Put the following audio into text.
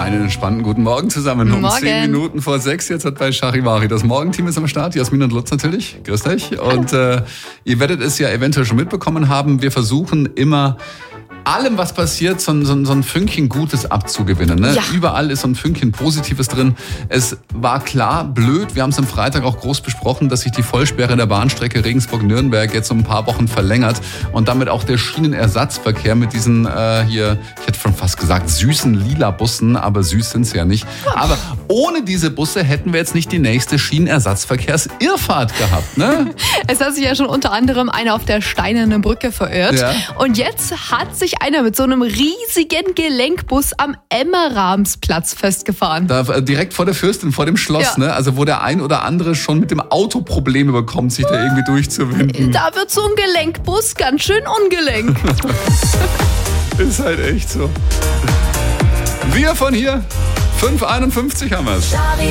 Einen entspannten guten Morgen zusammen. Um 10 Minuten vor 6 jetzt hat bei Charivari. Das Morgenteam ist am Start. Jasmin und Lutz natürlich. Grüßt euch. Und ihr werdet es ja eventuell schon mitbekommen haben. Wir versuchen immer allem, was passiert, so ein Fünkchen Gutes abzugewinnen. Ne? Ja. Überall ist so ein Fünkchen Positives drin. Es war klar, blöd, wir haben es am Freitag auch groß besprochen, dass sich die Vollsperre der Bahnstrecke Regensburg-Nürnberg jetzt um ein paar Wochen verlängert und damit auch der Schienenersatzverkehr mit diesen hier, ich hätte schon fast gesagt, süßen lila Bussen, aber süß sind sie ja nicht. Aber ohne diese Busse hätten wir jetzt nicht die nächste Schienenersatzverkehrsirrfahrt gehabt. Ne? Es hat sich ja schon unter anderem einer auf der Steinernen Brücke verirrt. Ja. Und jetzt hat sich einer mit so einem riesigen Gelenkbus am Emmeramsplatz festgefahren. Da, direkt vor der Fürstin, vor dem Schloss, Ja. ne? Also wo der ein oder andere schon mit dem Auto Probleme bekommt, sich da irgendwie durchzuwinden. Da wird so ein Gelenkbus ganz schön ungelenk. Ist halt echt so. Wir von hier, 5:51 haben wir's.